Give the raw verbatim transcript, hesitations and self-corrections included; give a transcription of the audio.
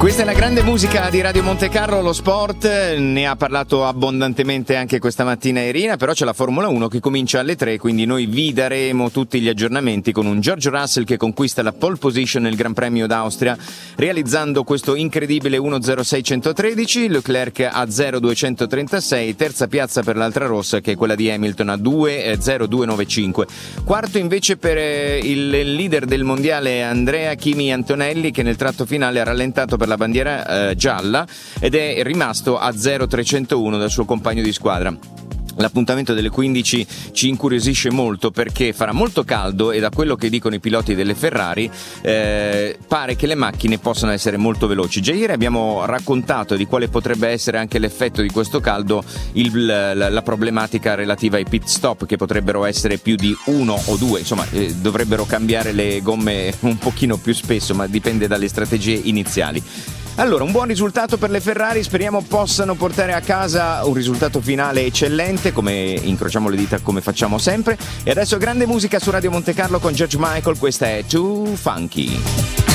Questa è la grande musica di Radio Montecarlo, lo sport, ne ha parlato abbondantemente anche questa mattina Irina, però c'è la Formula uno che comincia alle tre, quindi noi vi daremo tutti gli aggiornamenti con un George Russell che conquista la pole position nel Gran Premio d'Austria, realizzando questo incredibile uno zero sei centotredici, Leclerc a zero duecentotrentasei, terza piazza per l'altra rossa che è quella di Hamilton a due zero duecentonovantacinque, quarto invece per il leader del mondiale Andrea Kimi Antonelli che nel tratto finale ha rallentato per la bandiera eh, gialla ed è rimasto a zero trecentouno dal suo compagno di squadra. L'appuntamento delle quindici ci incuriosisce molto perché farà molto caldo e da quello che dicono i piloti delle Ferrari eh, pare che le macchine possano essere molto veloci. Già ieri abbiamo raccontato di quale potrebbe essere anche l'effetto di questo caldo, il, la, la problematica relativa ai pit stop che potrebbero essere più di uno o due, insomma eh, dovrebbero cambiare le gomme un pochino più spesso, ma dipende dalle strategie iniziali. Allora, un buon risultato per le Ferrari, speriamo possano portare a casa un risultato finale eccellente, come incrociamo le dita come facciamo sempre. E adesso grande musica su Radio Montecarlo con George Michael, questa è Too Funky.